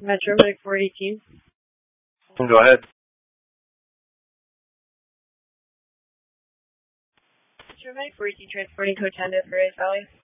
Metro Medic 418. Go ahead. Metro Medic 418 transporting code 10 to Ferris Valley.